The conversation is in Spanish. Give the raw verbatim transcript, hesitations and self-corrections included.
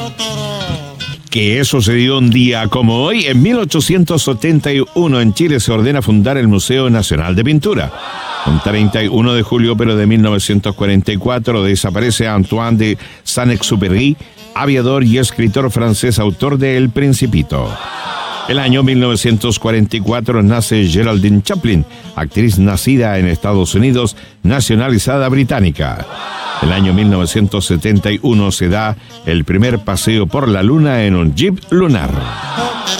¿Qué sucedió un día como hoy? En mil ochocientos setenta y uno en Chile se ordena fundar el Museo Nacional de Pintura. Un treinta y uno de julio, pero de mil novecientos cuarenta y cuatro, desaparece Antoine de Saint-Exupéry, aviador y escritor francés, autor de El Principito. El año mil novecientos cuarenta y cuatro nace Geraldine Chaplin, actriz nacida en Estados Unidos, nacionalizada británica. El año mil novecientos setenta y uno se da el primer paseo por la Luna en un jeep lunar.